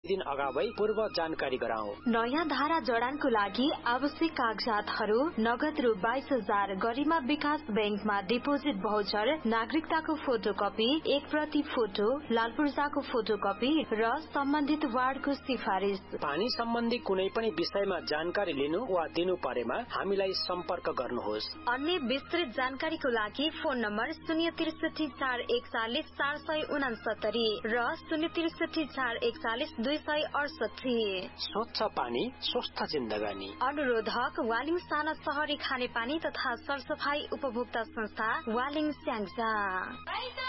दिन अगावै पूर्व जानकारी गराऊ। नयाँ धारा जडानको लागि आवश्यक कागजातहरू नगद रु 22,000, गरिमा विकास बैंकमा डिपोजिट भाउचर, नागरिकताको फोटोकपी, 1 प्रति फोटो, लाल पूर्जाको फोटोकपी र सम्बन्धित वार्डको सिफारिस। पानी सम्बन्धी कुनै पनि विषयमा जानकारी लिनु वा दिनु परेमा हामीलाई सम्पर्क गर्नुहोस्। अन्य विस्तृत जानकारीको लागि फोन नम्बर 063 441 469 र 063 441 268। स्वच्छ पानी स्वस्थ जिन्दगानी। अनुरोधक वालिङ साना शहरी खानेपानी तथा सरसफाई उपभोक्ता संस्था वालिङ स्याङ्जा।